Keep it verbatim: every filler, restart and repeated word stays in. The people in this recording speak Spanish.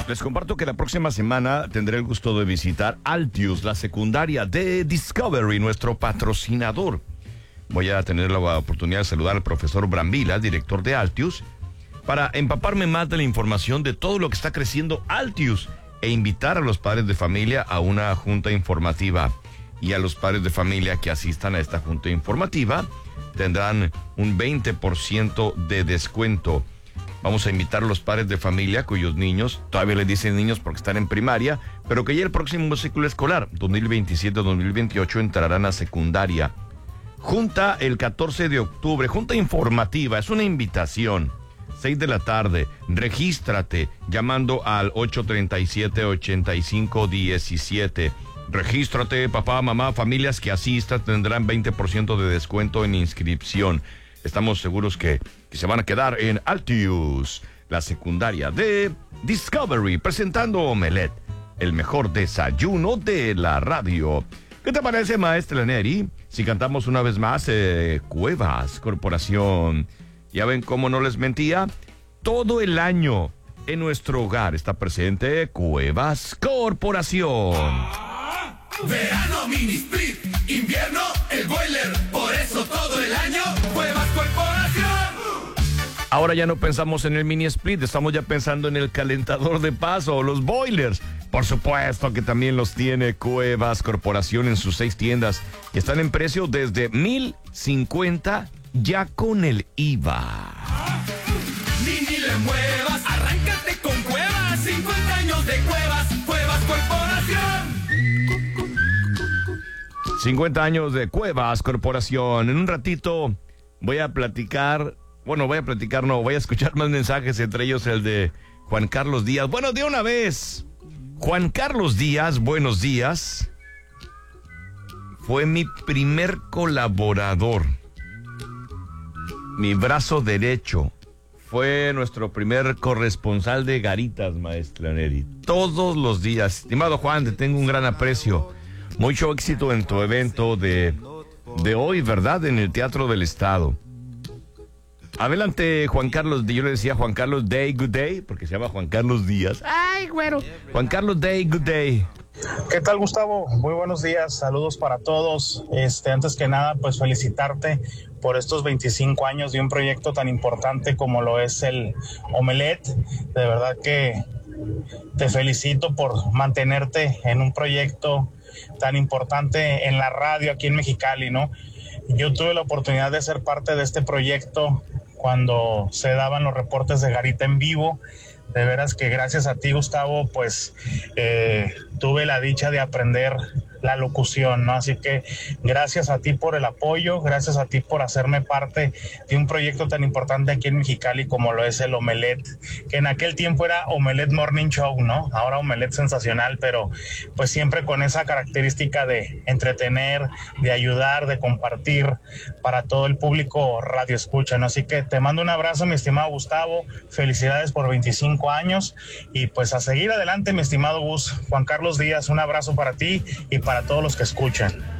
Les comparto que la próxima semana tendré el gusto de visitar Altius, la secundaria de Discovery, nuestro patrocinador. Voy a tener la oportunidad de saludar al profesor Brambila, director de Altius, para empaparme más de la información de todo lo que está creciendo Altius e invitar a los padres de familia a una junta informativa. Y a los padres de familia que asistan a esta junta informativa tendrán un veinte por ciento de descuento. Vamos a invitar a los padres de familia cuyos niños, todavía les dicen niños porque están en primaria, pero que ya el próximo ciclo escolar, dos mil veintisiete dos mil veintiocho, entrarán a secundaria. Junta el catorce de octubre, junta informativa, es una invitación. seis de la tarde, regístrate llamando al ocho treinta y siete, ochenta y cinco diecisiete. Regístrate, papá, mamá, familias que asistan tendrán veinte por ciento de descuento en inscripción. Estamos seguros que, que se van a quedar en Altius, la secundaria de Discovery, presentando Omelette, el mejor desayuno de la radio. ¿Qué te parece, maestra Neri, si cantamos una vez más eh, Cuevas Corporación? Ya ven cómo no les mentía. Todo el año en nuestro hogar está presente Cuevas Corporación. Verano mini split, invierno el boiler, por eso todo el año Cuevas Corporación. Ahora ya no pensamos en el mini split, estamos ya pensando en el calentador de paso, los boilers. Por supuesto que también los tiene Cuevas Corporación en sus seis tiendas, que están en precio desde mil cincuenta ya con el I V A. Ni ni le muevas, arráncate con Cuevas, cincuenta años de Cuevas, Cuevas Corporación. cincuenta años de Cuevas Corporación. En un ratito voy a platicar, bueno, voy a platicar, no, voy a escuchar más mensajes, entre ellos el de Juan Carlos Díaz. Bueno, de una vez, Juan Carlos Díaz, buenos días. Fue mi primer colaborador, mi brazo derecho. Fue nuestro primer corresponsal de Garitas, maestra Neri. Todos los días. Estimado Juan, te tengo un gran aprecio. Mucho éxito en tu evento de, de hoy, ¿verdad? En el Teatro del Estado. Adelante, Juan Carlos. Yo le decía Juan Carlos Day, good day, porque se llama Juan Carlos Díaz. Ay, güero. Juan Carlos Day, good day. ¿Qué tal, Gustavo? Muy buenos días, saludos para todos. Este, antes que nada, pues felicitarte por estos veinticinco años de un proyecto tan importante como lo es el Omelette. De verdad que te felicito por mantenerte en un proyecto tan importante en la radio aquí en Mexicali, ¿no? Yo tuve la oportunidad de ser parte de este proyecto cuando se daban los reportes de Garita en vivo. De veras que gracias a ti, Gustavo, pues eh, tuve la dicha de aprender la locución, ¿no? Así que gracias a ti por el apoyo, gracias a ti por hacerme parte de un proyecto tan importante aquí en Mexicali como lo es el Omelette, que en aquel tiempo era Omelette Morning Show, ¿no? Ahora Omelette Sensacional, pero pues siempre con esa característica de entretener, de ayudar, de compartir para todo el público radio escucha, ¿no? Así que te mando un abrazo, mi estimado Gustavo, felicidades por veinticinco años y pues a seguir adelante, mi estimado Gus. Juan Carlos Díaz, un abrazo para ti y para todos los que escuchan.